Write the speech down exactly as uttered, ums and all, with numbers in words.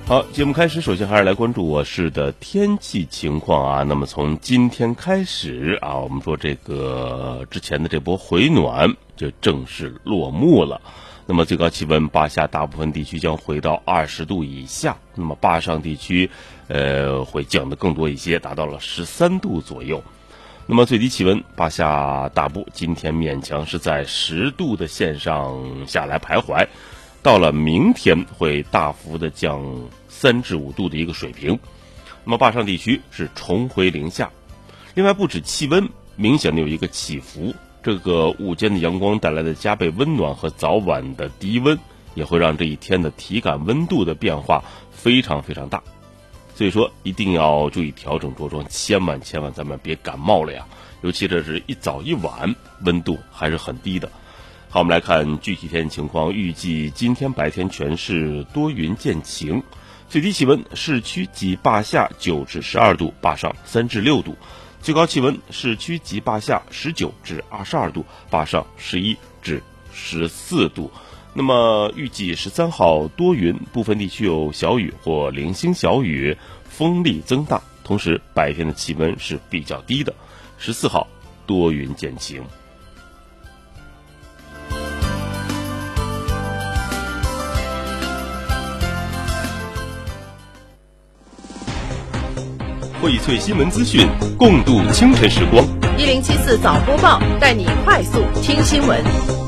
好，节目开始，首先还是来关注我市的天气情况啊。那么从今天开始啊，我们说这个之前的这波回暖就正式落幕了。那么最高气温，巴夏大部分地区将回到二十度以下，那么坝上地区呃会降得更多一些，达到了十三度左右。那么最低气温，巴夏大部今天勉强是在十度的线上下来徘徊。到了明天会大幅的降三至五度的一个水平，那么坝上地区是重回零下。另外，不止气温明显的有一个起伏，这个午间的阳光带来的加倍温暖和早晚的低温，也会让这一天的体感温度的变化非常非常大。所以说，一定要注意调整着装，千万千万咱们别感冒了呀！尤其这是一早一晚，温度还是很低的。好，我们来看具体天气情况。预计今天白天全市多云见晴，最低气温市区及坝下九至十二度，坝上三至六度；最高气温市区及坝下十九至二十二度，坝上十一至十四度。那么预计十三号多云，部分地区有小雨或零星小雨，风力增大，同时白天的气温是比较低的。十四号多云见晴。荟萃新闻资讯，共度清晨时光。 一零七四早播报，带你快速听新闻。